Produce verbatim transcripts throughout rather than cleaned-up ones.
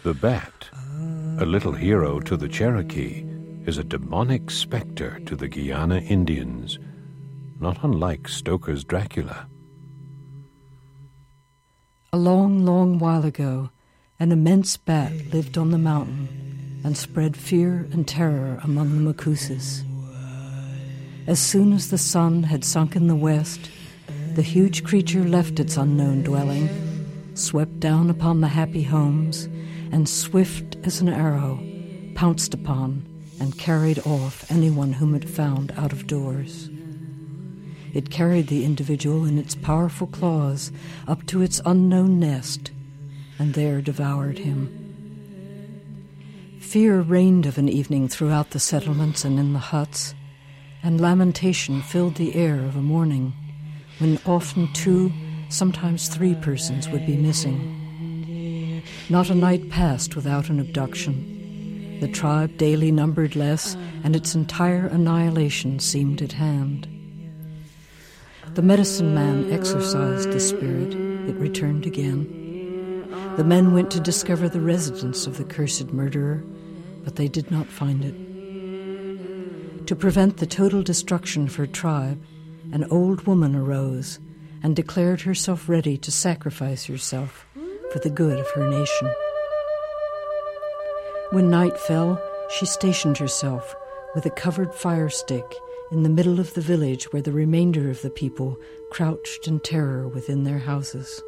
The bat, a little hero to the Cherokee, is a demonic specter to the Guyana Indians, not unlike Stoker's Dracula. A long, long while ago, an immense bat lived on the mountain and spread fear and terror among the Macuses. As soon as the sun had sunk in the west, the huge creature left its unknown dwelling, swept down upon the happy homes, and swift as an arrow, pounced upon and carried off anyone whom it found out of doors. It carried the individual in its powerful claws up to its unknown nest, and there devoured him. Fear reigned of an evening throughout the settlements and in the huts, and lamentation filled the air of a morning when often two, sometimes three persons would be missing. Not a night passed without an abduction. The tribe daily numbered less, and its entire annihilation seemed at hand. The medicine man exorcised the spirit. It returned again. The men went to discover the residence of the cursed murderer, but they did not find it. To prevent the total destruction of her tribe, an old woman arose and declared herself ready to sacrifice herself for the good of her nation. When night fell, she stationed herself with a covered fire stick in the middle of the village where the remainder of the people crouched in terror within their houses.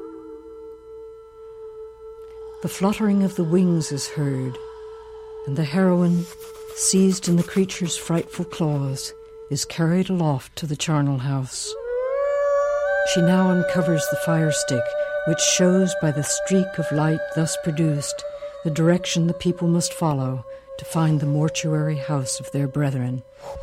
The fluttering of the wings is heard, and the heroine, seized in the creature's frightful claws, is carried aloft to the charnel house. She now uncovers the fire stick, which shows by the streak of light thus produced the direction the people must follow to find the mortuary house of their brethren.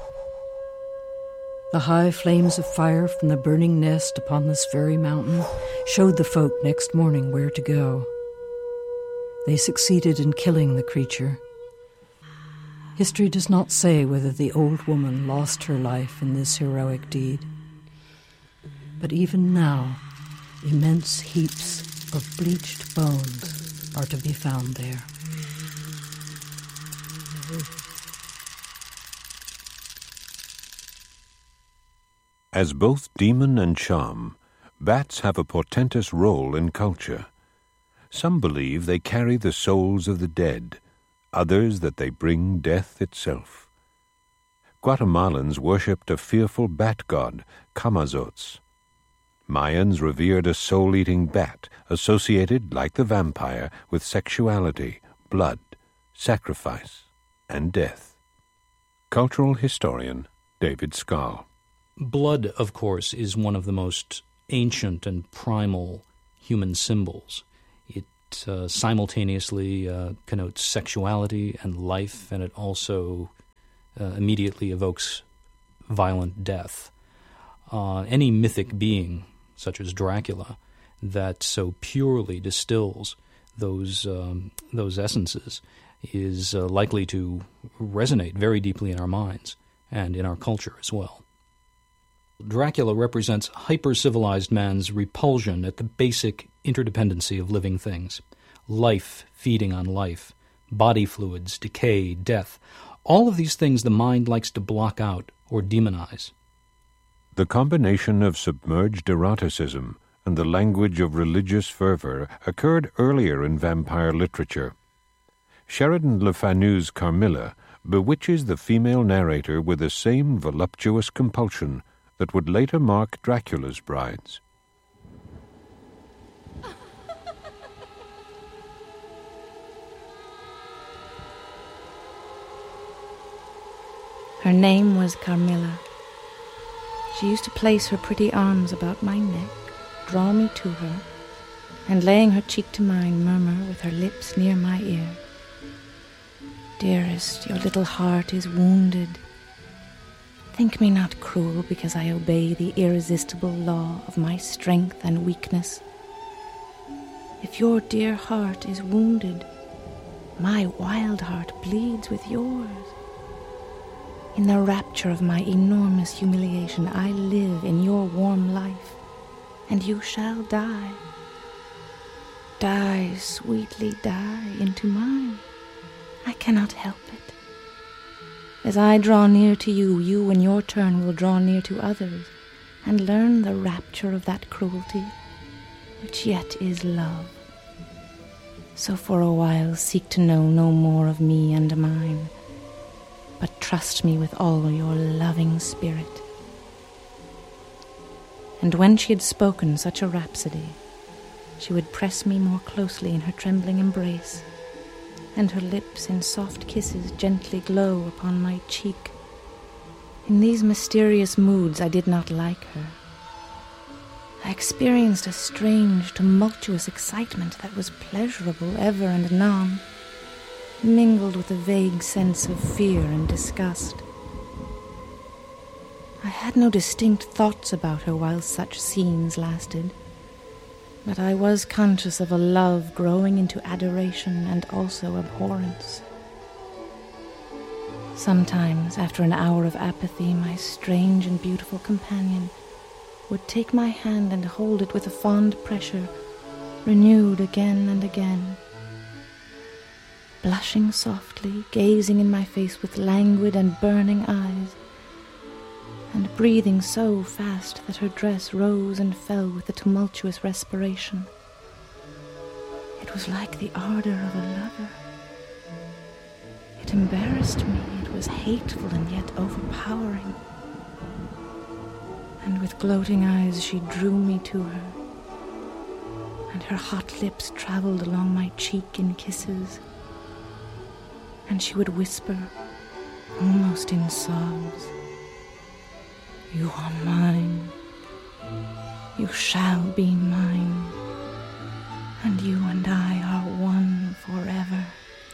The high flames of fire from the burning nest upon this very mountain showed the folk next morning where to go. They succeeded in killing the creature. History does not say whether the old woman lost her life in this heroic deed. But even now, immense heaps of bleached bones are to be found there. As both demon and charm, bats have a portentous role in culture. Some believe they carry the souls of the dead, others that they bring death itself. Guatemalans worshipped a fearful bat god, Camazotz. Mayans revered a soul-eating bat associated, like the vampire, with sexuality, blood, sacrifice, and death. Cultural historian David Skal. Blood, of course, is one of the most ancient and primal human symbols. It uh, simultaneously uh, connotes sexuality and life, and it also uh, immediately evokes violent death. Uh, any mythic being, such as Dracula, that so purely distills those um, those essences is uh, likely to resonate very deeply in our minds and in our culture as well. Dracula represents hyper-civilized man's repulsion at the basic interdependency of living things. Life feeding on life, body fluids, decay, death. All of these things the mind likes to block out or demonize. The combination of submerged eroticism and the language of religious fervor occurred earlier in vampire literature. Sheridan Le Fanu's Carmilla bewitches the female narrator with the same voluptuous compulsion that would later mark Dracula's brides. Her name was Carmilla. She used to place her pretty arms about my neck, draw me to her, and laying her cheek to mine, murmur with her lips near my ear, "Dearest, your little heart is wounded. Think me not cruel because I obey the irresistible law of my strength and weakness. If your dear heart is wounded, my wild heart bleeds with yours. In the rapture of my enormous humiliation, I live in your warm life, and you shall die. die, sweetly die into mine. I cannot help it. As I draw near to you, you in your turn will draw near to others, and learn the rapture of that cruelty, which yet is love. So for a while seek to know no more of me and mine, but trust me with all your loving spirit. And when she had spoken such a rhapsody, she would press me more closely in her trembling embrace, and her lips in soft kisses gently glow upon my cheek. In these mysterious moods I did not like her. I experienced a strange, tumultuous excitement that was pleasurable ever and anon, mingled with a vague sense of fear and disgust. I had no distinct thoughts about her while such scenes lasted, but I was conscious of a love growing into adoration and also abhorrence. Sometimes, after an hour of apathy, my strange and beautiful companion would take my hand and hold it with a fond pressure, renewed again and again. Blushing softly, gazing in my face with languid and burning eyes, and breathing so fast that her dress rose and fell with the tumultuous respiration. It was like the ardor of a lover. It embarrassed me, it was hateful and yet overpowering. And with gloating eyes she drew me to her, and her hot lips traveled along my cheek in kisses, and she would whisper, almost in sobs, "You are mine, you shall be mine, and you and I are one forever."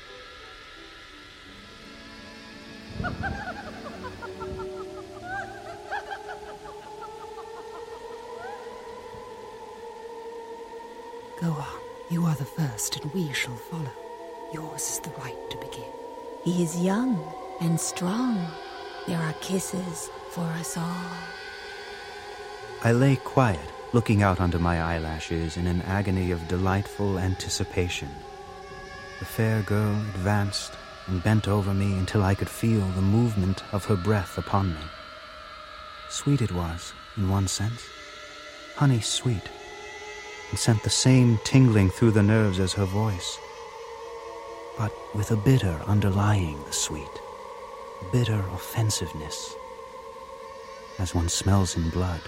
Go on, you are the first and we shall follow. Yours is the right to begin. He is young and strong. There are kisses for us all. I lay quiet, looking out under my eyelashes in an agony of delightful anticipation. The fair girl advanced and bent over me until I could feel the movement of her breath upon me. Sweet it was, in one sense, honey sweet, and sent the same tingling through the nerves as her voice, but with a bitter underlying the sweet, bitter offensiveness, as one smells in blood.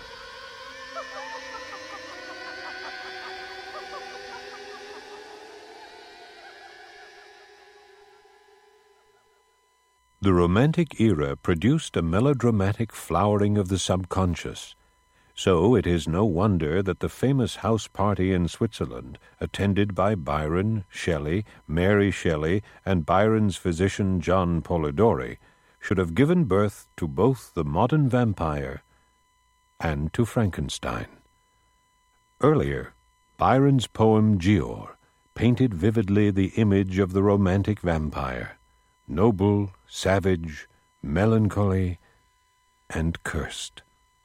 The Romantic era produced a melodramatic flowering of the subconscious. So it is no wonder that the famous house party in Switzerland, attended by Byron, Shelley, Mary Shelley, and Byron's physician John Polidori, should have given birth to both the modern vampire and to Frankenstein. Earlier, Byron's poem Giaour painted vividly the image of the romantic vampire, noble, savage, melancholy, and cursed.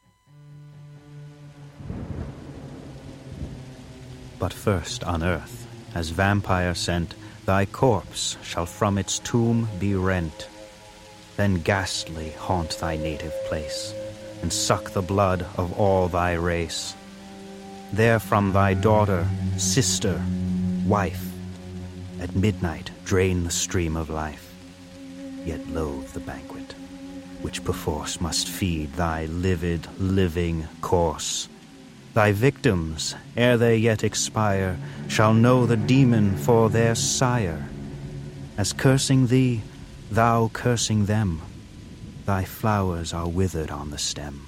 But first on earth, as vampire sent, thy corpse shall from its tomb be rent, then ghastly haunt thy native place, and suck the blood of all thy race. There from thy daughter, sister, wife, at midnight drain the stream of life, yet loathe the banquet, which perforce must feed thy livid, living corse. Thy victims, ere they yet expire, shall know the demon for their sire. As cursing thee, thou cursing them, thy flowers are withered on the stem.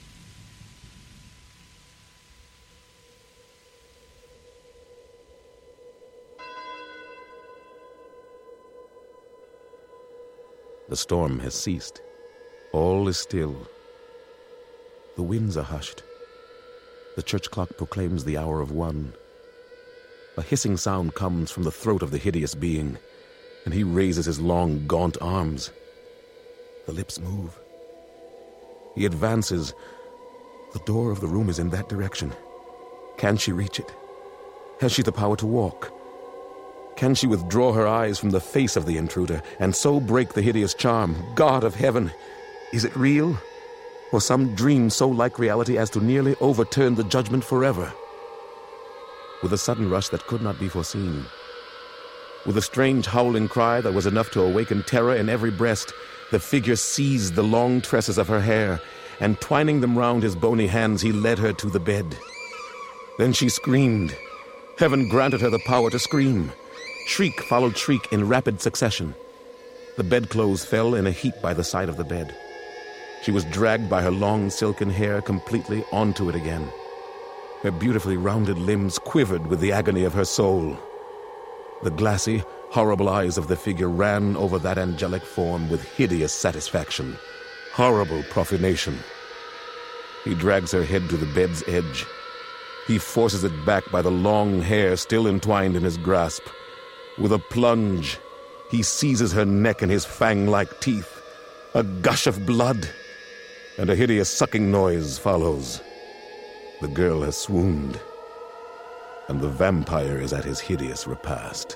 The storm has ceased. All is still. The winds are hushed. The church clock proclaims the hour of one. A hissing sound comes from the throat of the hideous being, and he raises his long, gaunt arms. The lips move. He advances. The door of the room is in that direction. Can she reach it? Has she the power to walk? Can she withdraw her eyes from the face of the intruder and so break the hideous charm? God of heaven, is it real? Or some dream so like reality as to nearly overturn the judgment forever? With a sudden rush that could not be foreseen, with a strange howling cry that was enough to awaken terror in every breast, the figure seized the long tresses of her hair, and twining them round his bony hands, he led her to the bed. Then she screamed. Heaven granted her the power to scream. Shriek followed shriek in rapid succession. The bedclothes fell in a heap by the side of the bed. She was dragged by her long silken hair completely onto it again. Her beautifully rounded limbs quivered with the agony of her soul. The glassy, horrible eyes of the figure ran over that angelic form with hideous satisfaction. Horrible profanation. He drags her head to the bed's edge. He forces it back by the long hair still entwined in his grasp. With a plunge, he seizes her neck in his fang-like teeth. A gush of blood, and a hideous sucking noise follows. The girl has swooned, and the vampire is at his hideous repast.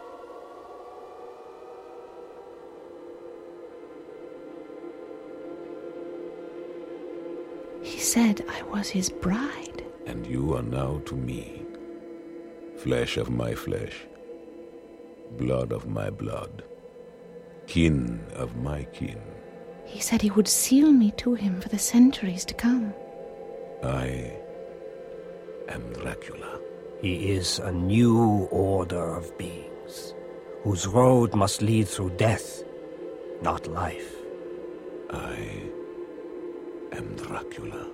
He said I was his bride. And you are now to me, flesh of my flesh, blood of my blood, kin of my kin. He said he would seal me to him for the centuries to come. I am Dracula. He is a new order of beings, whose road must lead through death, not life. I am Dracula.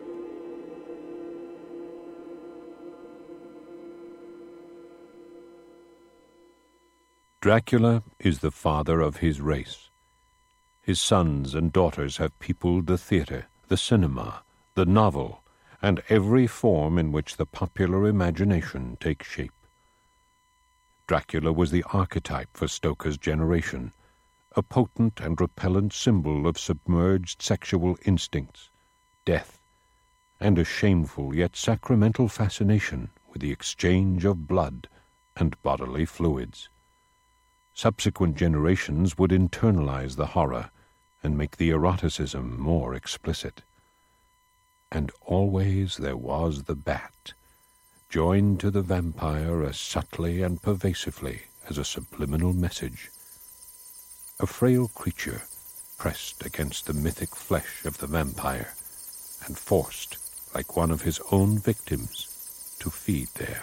Dracula is the father of his race. His sons and daughters have peopled the theatre, the cinema, the novel, and every form in which the popular imagination takes shape. Dracula was the archetype for Stoker's generation, a potent and repellent symbol of submerged sexual instincts, death, and a shameful yet sacramental fascination with the exchange of blood and bodily fluids. Subsequent generations would internalize the horror and make the eroticism more explicit. And always there was the bat, joined to the vampire as subtly and pervasively as a subliminal message. A frail creature pressed against the mythic flesh of the vampire and forced, like one of his own victims, to feed there.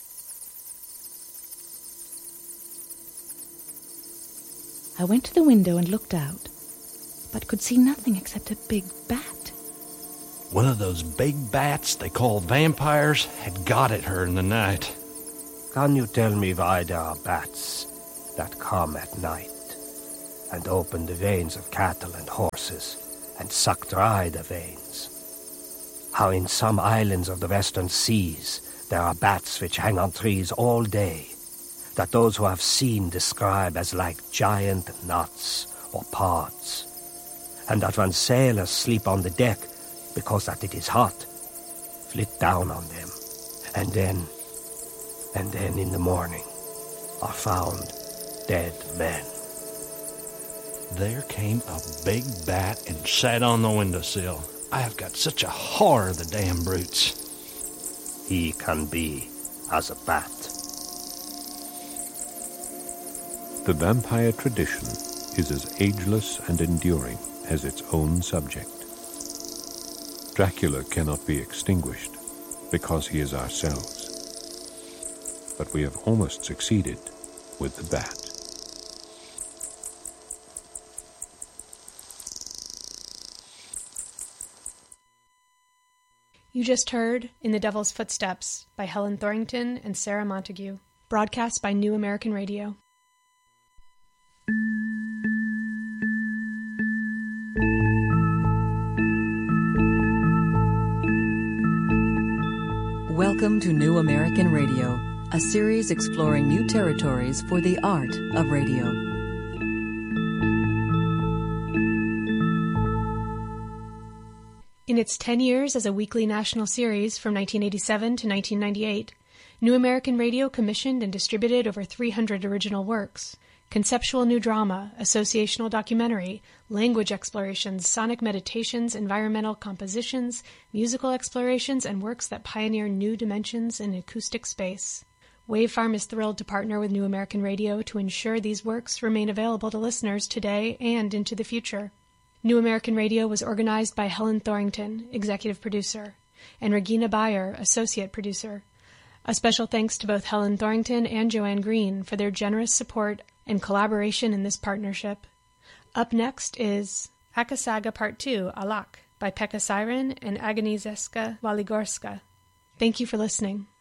I went to the window and looked out, but could see nothing except a big bat. One of those big bats they call vampires had got at her in the night. Can you tell me why there are bats that come at night and open the veins of cattle and horses and suck dry the veins? How in some islands of the western seas there are bats which hang on trees all day, that those who have seen describe as like giant knots or pods, and that when sailors sleep on the deck because that it is hot, flit down on them, and then, and then in the morning are found dead men. There came a big bat and sat on the windowsill. I have got such a horror of the damn brutes. He can be as a bat. The vampire tradition is as ageless and enduring as its own subject. Dracula cannot be extinguished because he is ourselves. But we have almost succeeded with the bat. You just heard In the Devil's Footsteps by Helen Thorrington and Sarah Montague, broadcast by New American Radio. Welcome to New American Radio, a series exploring new territories for the art of radio. In its ten years as a weekly national series from nineteen eighty-seven to nineteen ninety-eight, New American Radio commissioned and distributed over three hundred original works. Conceptual new drama, associational documentary, language explorations, sonic meditations, environmental compositions, musical explorations, and works that pioneer new dimensions in acoustic space. Wavefarm is thrilled to partner with New American Radio to ensure these works remain available to listeners today and into the future. New American Radio was organized by Helen Thorrington, executive producer, and Regina Bayer, associate producer. A special thanks to both Helen Thorrington and Joanne Green for their generous support and collaboration in this partnership. Up next is Akasaga Part two, Alak, by Pekka Siren and Agnieszka Waligorska. Thank you for listening.